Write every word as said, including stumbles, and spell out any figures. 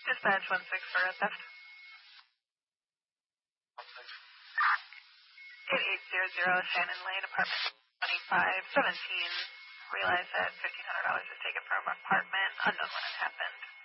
Dispatch one six for a theft. eighty-eight hundred Shannon Lane, apartment twenty-five seventeen. Realize that fifteen hundred dollars was taken from apartment. Unknown when it happened.